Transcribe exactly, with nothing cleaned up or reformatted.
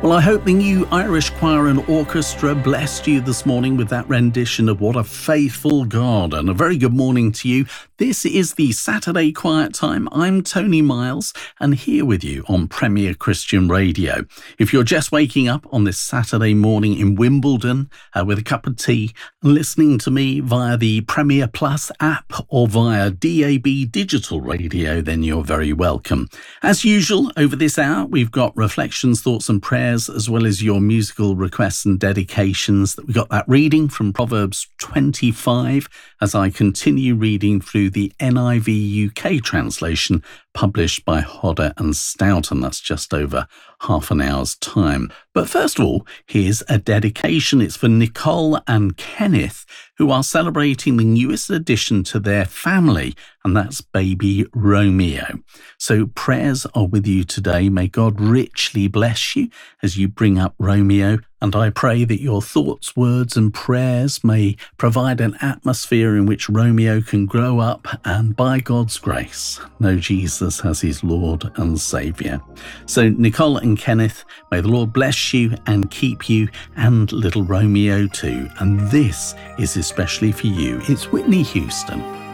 Well, I hope the new Irish Choir and Orchestra blessed you this morning with that rendition of What a Faithful God. And a very good morning to you. This is the Saturday Quiet Time. I'm Tony Miles and here with you on Premier Christian Radio. If you're just waking up on this Saturday morning in Wimbledon uh, with a cup of tea and listening to me via the Premier Plus app or via D A B digital radio, then you're very welcome. As usual, over this hour, we've got reflections, thoughts and prayers, as well as your musical requests and dedications. We got that reading from Proverbs twenty-five as I continue reading through the N I V U K translation published by Hodder and Stoughton. That's just over half an hour's time. But first of all, here's a dedication. It's for Nicole and Kenneth, who are celebrating the newest addition to their family, and that's baby Romeo. So prayers are with you today. May God richly bless you as you bring up Romeo. And I pray that your thoughts, words and prayers may provide an atmosphere in which Romeo can grow up and, by God's grace, know Jesus as his Lord and Saviour. So Nicole and Kenneth, may the Lord bless you and keep you, and little Romeo too. And this is especially for you. It's Whitney Houston.